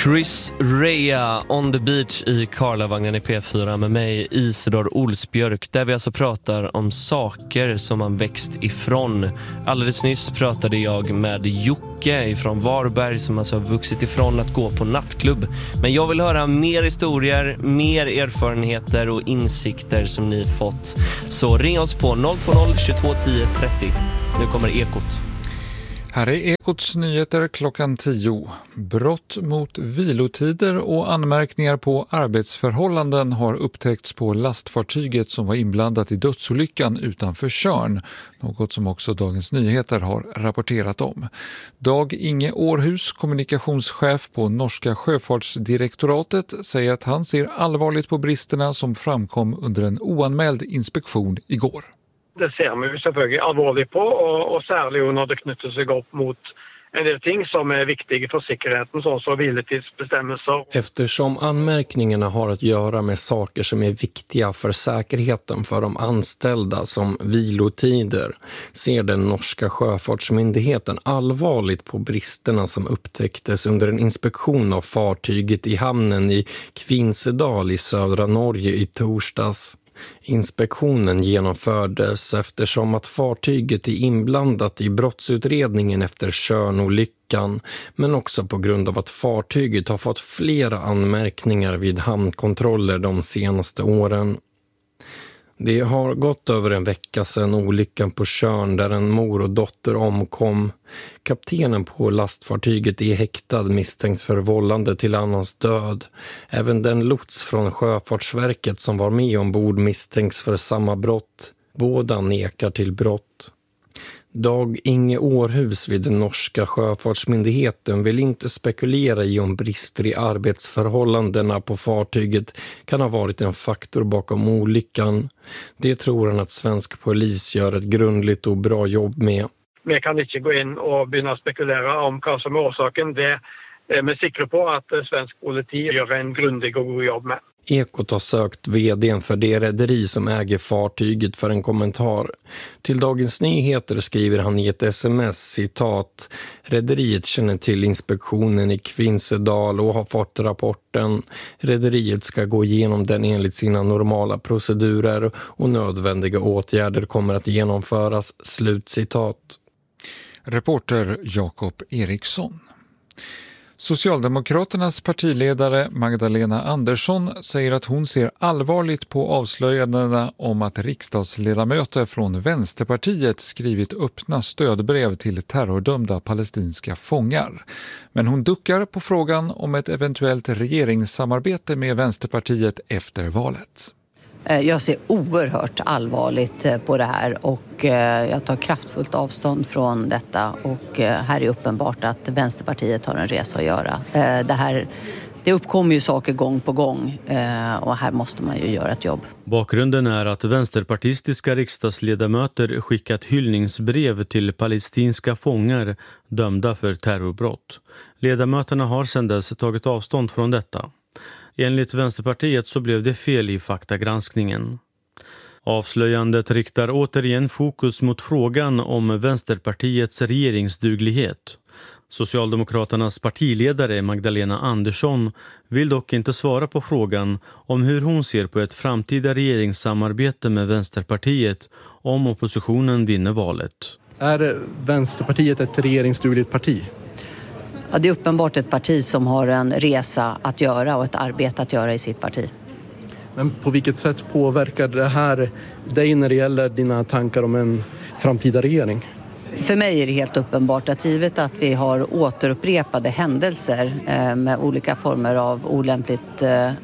Chris Rea on the beach i Karlavagnen i P4 med mig Isidor Olsbjörk, där vi alltså pratar om saker som man växt ifrån. Alldeles nyss pratade jag med Jocke ifrån Varberg som alltså har vuxit ifrån att gå på nattklubb. Men jag vill höra mer historier, mer erfarenheter och insikter som ni fått. Så ring oss på 020 22 10 30. Nu kommer Ekot. Här är Ekots nyheter klockan 10. Brott mot vilotider och anmärkningar på arbetsförhållanden har upptäckts på lastfartyget som var inblandat i dödsolyckan utanför Tjörn. Något som också Dagens Nyheter har rapporterat om. Dag Inge Århus, kommunikationschef på Norska sjöfartsdirektoratet, säger att han ser allvarligt på bristerna som framkom under en oanmäld inspektion igår. Det ser vi selvfølgelig alvorligt på, och särskilt när det knyter sig upp mot en del ting som är viktiga för säkerheten, såsom så viletidsbestämmelser. Eftersom anmärkningarna har att göra med saker som är viktiga för säkerheten för de anställda som vilotider, ser den norska sjöfartsmyndigheten allvarligt på bristerna som upptäcktes under en inspektion av fartyget i hamnen i Kvinsedal i södra Norge i torsdags. Inspektionen genomfördes eftersom att fartyget är inblandat i brottsutredningen efter Tjörnolyckan, men också på grund av att fartyget har fått flera anmärkningar vid hamnkontroller de senaste åren. Det har gått över en vecka sedan olyckan på Tjörn där en mor och dotter omkom. Kaptenen på lastfartyget är häktad misstänkt för vållande till annans död. Även den lots från Sjöfartsverket som var med ombord misstänks för samma brott. Båda nekar till brott. Dag Inge Århus vid den norska sjöfartsmyndigheten vill inte spekulera i om brister i arbetsförhållandena på fartyget kan ha varit en faktor bakom olyckan. Det tror han att svensk polis gör ett grundligt och bra jobb med. Vi kan inte gå in och börja spekulera om vad som är orsaken. Det är vi säkra på att svensk politi gör en grundlig och god jobb med. Ekot har sökt vdn för det rederi som äger fartyget för en kommentar. Till Dagens Nyheter skriver han i ett sms, citat: rederiet känner till inspektionen i Kvinsedal och har fått rapporten. Rederiet ska gå igenom den enligt sina normala procedurer och nödvändiga åtgärder kommer att genomföras, slutcitat. Reporter Jakob Eriksson. Socialdemokraternas partiledare Magdalena Andersson säger att hon ser allvarligt på avslöjandena om att riksdagsledamöter från Vänsterpartiet skrivit öppna stödbrev till terrordömda palestinska fångar. Men hon duckar på frågan om ett eventuellt regeringssamarbete med Vänsterpartiet efter valet. Jag ser oerhört allvarligt på det här och jag tar kraftfullt avstånd från detta, och här är uppenbart att Vänsterpartiet har en resa att göra. Det uppkommer ju saker gång på gång och här måste man ju göra ett jobb. Bakgrunden är att vänsterpartistiska riksdagsledamöter skickat hyllningsbrev till palestinska fångar dömda för terrorbrott. Ledamöterna har sedan dess tagit avstånd från detta. Enligt Vänsterpartiet så blev det fel i faktagranskningen. Avslöjandet riktar återigen fokus mot frågan om Vänsterpartiets regeringsduglighet. Socialdemokraternas partiledare Magdalena Andersson vill dock inte svara på frågan om hur hon ser på ett framtida regeringssamarbete med Vänsterpartiet om oppositionen vinner valet. Är Vänsterpartiet ett regeringsdugligt parti? Ja, det är uppenbart ett parti som har en resa att göra och ett arbete att göra i sitt parti. Men på vilket sätt påverkar det här dig när det gäller dina tankar om en framtida regering? För mig är det helt uppenbart att givet att vi har återupprepade händelser med olika former av olämpligt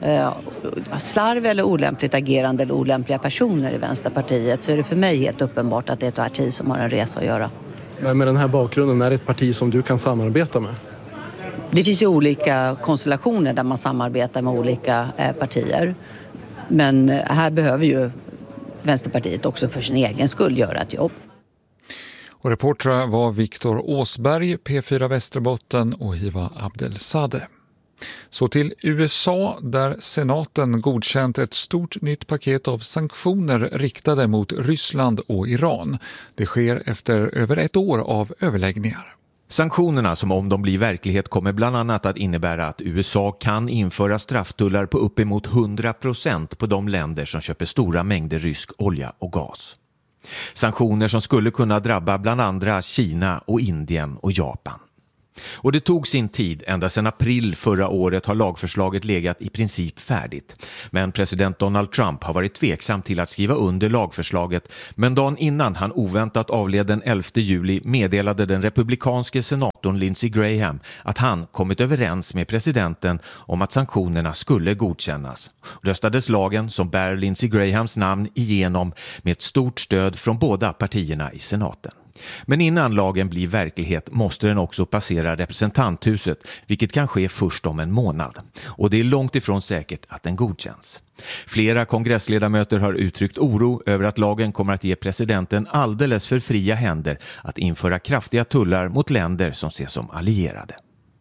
slarv eller olämpligt agerande eller olämpliga personer i Vänsterpartiet, så är det för mig helt uppenbart att det är ett parti som har en resa att göra. Men med den här bakgrunden, är det ett parti som du kan samarbeta med? Det finns ju olika konstellationer där man samarbetar med olika partier. Men här behöver ju Vänsterpartiet också för sin egen skull göra ett jobb. Och reportrar var Viktor Åsberg, P4 Västerbotten och Hiva Abdelsade. Så till USA, där senaten godkänt ett stort nytt paket av sanktioner riktade mot Ryssland och Iran. Det sker efter över ett år av överläggningar. Sanktionerna som om de blir verklighet kommer bland annat att innebära att USA kan införa strafftullar på uppemot 100% på de länder som köper stora mängder rysk olja och gas. Sanktioner som skulle kunna drabba bland andra Kina och Indien och Japan. Och det tog sin tid, ända sedan april förra året har lagförslaget legat i princip färdigt. Men president Donald Trump har varit tveksam till att skriva under lagförslaget, men dagen innan han oväntat avled den 11 juli meddelade den republikanske senatorn Lindsey Graham att han kommit överens med presidenten om att sanktionerna skulle godkännas. Röstades lagen som bär Lindsey Grahams namn igenom med ett stort stöd från båda partierna i senaten. Men innan lagen blir verklighet måste den också passera representanthuset, vilket kan ske först om en månad. Och det är långt ifrån säkert att den godkänns. Flera kongressledamöter har uttryckt oro över att lagen kommer att ge presidenten alldeles för fria händer att införa kraftiga tullar mot länder som ses som allierade.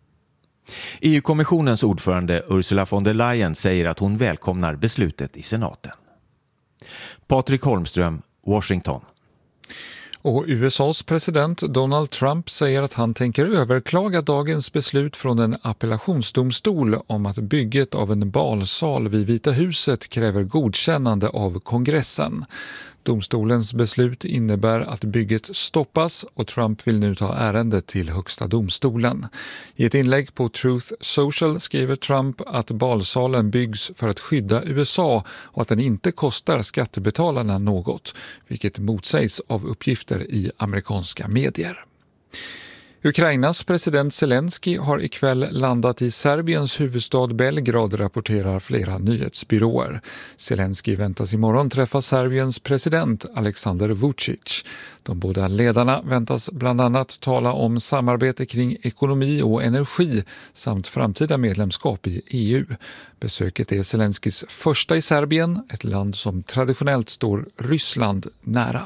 EU-kommissionens ordförande Ursula von der Leyen säger att hon välkomnar beslutet i senaten. Patrik Holmström, Washington. Och USAs president Donald Trump säger att han tänker överklaga dagens beslut från en appellationsdomstol om att bygget av en balsal vid Vita huset kräver godkännande av kongressen. Domstolens beslut innebär att bygget stoppas och Trump vill nu ta ärendet till högsta domstolen. I ett inlägg på Truth Social skriver Trump att balsalen byggs för att skydda USA och att den inte kostar skattebetalarna något, vilket motsägs av uppgifter i amerikanska medier. Ukrainas president Zelensky har ikväll landat i Serbiens huvudstad Belgrad, rapporterar flera nyhetsbyråer. Zelensky väntas imorgon träffa Serbiens president Aleksandar Vučić. De båda ledarna väntas bland annat tala om samarbete kring ekonomi och energi samt framtida medlemskap i EU. Besöket är Zelenskys första i Serbien, ett land som traditionellt står Ryssland nära.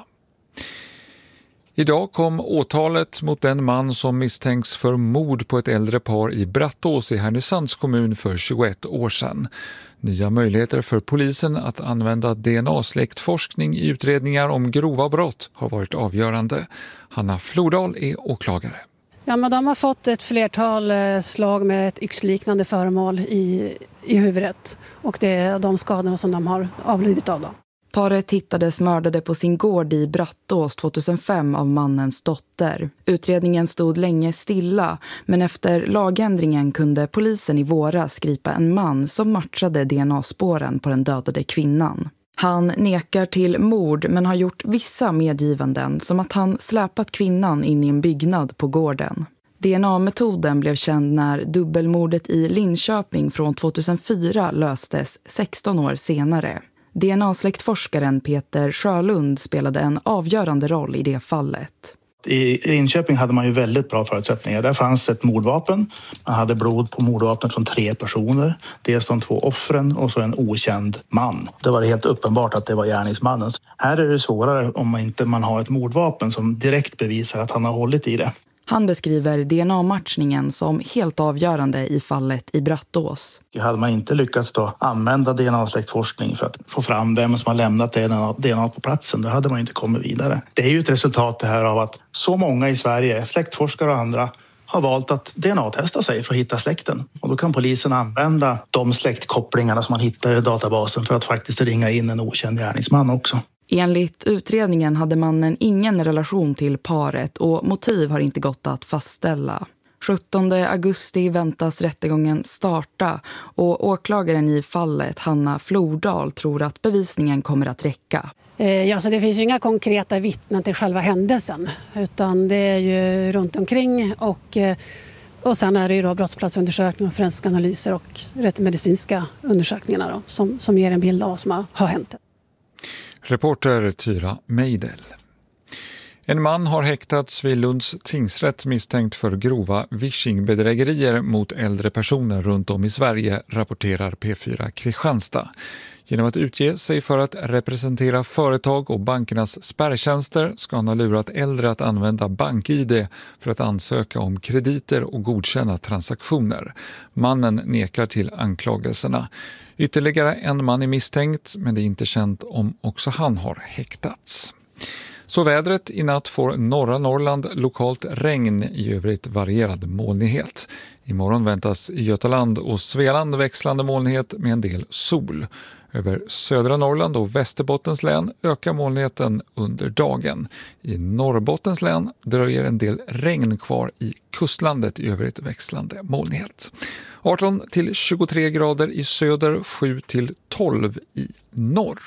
Idag kom åtalet mot den man som misstänks för mord på ett äldre par i Brattås i Härnösands kommun för 21 år sedan. Nya möjligheter för polisen att använda DNA-släktforskning i utredningar om grova brott har varit avgörande. Hanna Flodal är åklagare. Ja, men de har fått ett flertal slag med ett yxliknande föremål i huvudet. Och det är de skadorna som de har avlidit av. Paret hittades mördade på sin gård i Brattås 2005 av mannens dotter. Utredningen stod länge stilla, men efter lagändringen kunde polisen i våras gripa en man som matchade DNA-spåren på den dödade kvinnan. Han nekar till mord men har gjort vissa medgivanden, som att han släpat kvinnan in i en byggnad på gården. DNA-metoden blev känd när dubbelmordet i Linköping från 2004 löstes 16 år senare. DNA-släktforskaren Peter Sjölund spelade en avgörande roll i det fallet. I Linköping hade man ju väldigt bra förutsättningar. Där fanns ett mordvapen. Man hade blod på mordvapnet från 3 personer. Dels de 2 offren och så en okänd man. Det var helt uppenbart att det var gärningsmannens. Här är det svårare om man inte har ett mordvapen som direkt bevisar att han har hållit i det. Han beskriver DNA-matchningen som helt avgörande i fallet i Brattås. Hade man inte lyckats då använda DNA-släktforskning för att få fram vem som har lämnat DNA på platsen, då hade man inte kommit vidare. Det är ju ett resultat det här av att så många i Sverige, släktforskare och andra, har valt att DNA-testa sig för att hitta släkten. Och då kan polisen använda de släktkopplingarna som man hittar i databasen för att faktiskt ringa in en okänd gärningsman också. Enligt utredningen hade mannen ingen relation till paret och motiv har inte gått att fastställa. 17 augusti väntas rättegången starta och åklagaren i fallet, Hanna Flodal, tror att bevisningen kommer att räcka. Ja, så det finns ju inga konkreta vittnen till själva händelsen, utan det är ju runt omkring och sen är det ju då brottsplatsundersökningar, forensiska analyser och rättsmedicinska undersökningar då, som ger en bild av vad som har hänt. Reporter Tyra Meidel. En man har häktats vid Lunds tingsrätt misstänkt för grova vishingbedrägerier mot äldre personer runt om i Sverige, rapporterar P4 Kristianstad. Genom att utge sig för att representera företag och bankernas spärrtjänster ska han ha lurat äldre att använda BankID för att ansöka om krediter och godkänna transaktioner. Mannen nekar till anklagelserna. Ytterligare en man är misstänkt, men det är inte känt om också han har häktats. Så vädret: i natt får norra Norrland lokalt regn, i övrigt varierad molnighet. Imorgon väntas i Götaland och Svealand växlande molnighet med en del sol. Över södra Norrland och Västerbottens län ökar molnigheten under dagen. I Norrbottens län dröjer en del regn kvar i kustlandet, i övrigt växlande molnighet. 18 till 23 grader i söder, 7 till 12 i norr.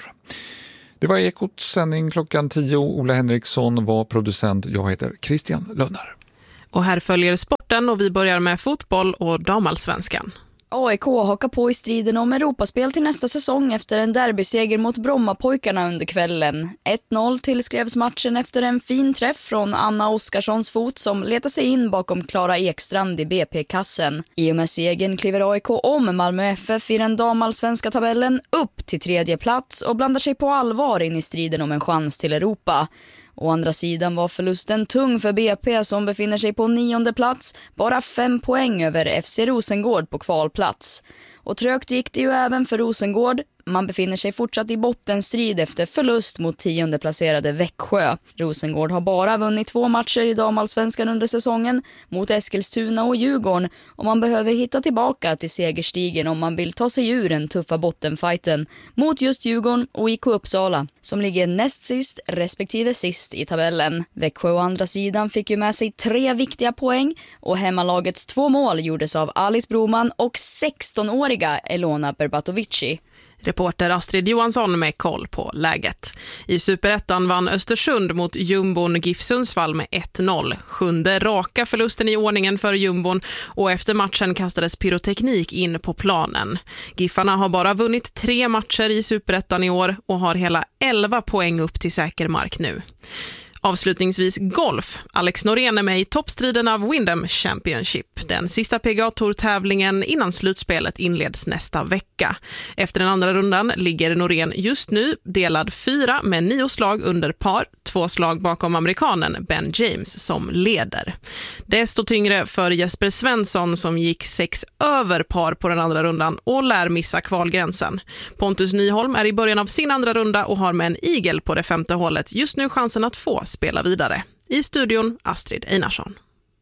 Det var Ekots sändning klockan 10. Ola Henriksson var producent. Jag heter Christian Lönner. Och här följer sporten och vi börjar med fotboll och damallsvenskan. AIK hakar på i striden om Europaspel till nästa säsong efter en derbyseger mot Brommapojkarna under kvällen. 1-0 tillskrevs matchen efter en fin träff från Anna Oskarssons fot som letar sig in bakom Klara Ekstrand i BP-kassen. I och med segern kliver AIK om Malmö FF i den damallsvenska tabellen upp till 3:e plats och blandar sig på allvar in i striden om en chans till Europa. Å andra sidan var förlusten tung för BP som befinner sig på 9:e plats, bara 5 poäng över FC Rosengård på kvalplats. Och trögt gick det ju även för Rosengård. Man befinner sig fortsatt i bottenstrid efter förlust mot 10:e placerade Växjö. Rosengård har bara vunnit 2 matcher i damallsvenskan under säsongen mot Eskilstuna och Djurgården och man behöver hitta tillbaka till segerstigen om man vill ta sig ur den tuffa bottenfighten mot just Djurgården och IK Uppsala som ligger näst sist respektive sist i tabellen. Växjö å andra sidan fick ju med sig 3 viktiga poäng och hemmalagets 2 mål gjordes av Alice Broman och 16-åriga Elona Berbatovici. Reporter Astrid Johansson med koll på läget. I Superettan vann Östersund mot Jumbon GIF Sundsvall med 1-0. 7:e raka förlusten i ordningen för Jumbon och efter matchen kastades pyroteknik in på planen. GIFarna har bara vunnit 3 matcher i Superettan i år och har hela 11 poäng upp till säker mark nu. Avslutningsvis golf. Alex Norén är med i toppstriden av Wyndham Championship. Den sista PGA-tour-tävlingen innan slutspelet inleds nästa vecka. Efter den andra rundan ligger Norén just nu delad 4 med 9 slag under par. 2 slag bakom amerikanen Ben James som leder. Desto tyngre för Jesper Svensson som gick 6 över par på den andra rundan och lär missa kvalgränsen. Pontus Nyholm är i början av sin andra runda och har med en eagle på det 5:e hålet just nu chansen att få spela vidare. I studion Astrid Einarsson.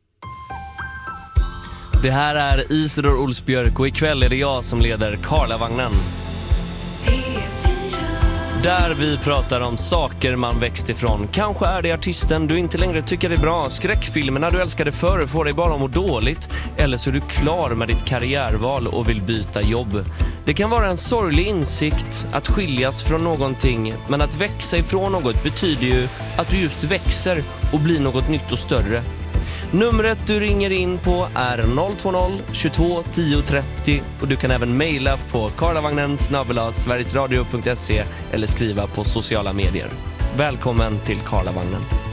Det här är Isidor Olsbjörk och ikväll är det jag som leder Karlavagnen. Där vi pratar om saker man växt ifrån. Kanske är det artisten du inte längre tycker är bra. Skräckfilmerna du älskade förr får dig bara att må dåligt. Eller så är du klar med ditt karriärval och vill byta jobb. Det kan vara en sorglig insikt att skiljas från någonting. Men att växa ifrån något betyder ju att du just växer och blir något nytt och större. Numret du ringer in på är 020 22 10 30 och du kan även mejla på karlavagnen@sverigesradio.se eller skriva på sociala medier. Välkommen till Karlavagnen.